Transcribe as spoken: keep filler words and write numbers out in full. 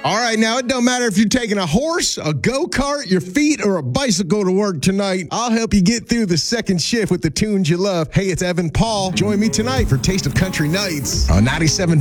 All right, now it don't matter if you're taking a horse, a go-kart, your feet, or a bicycle to work tonight. I'll help you get through the second shift with the tunes you love. Hey, it's Evan Paul. Join me tonight for Taste of Country Nights on ninety-seven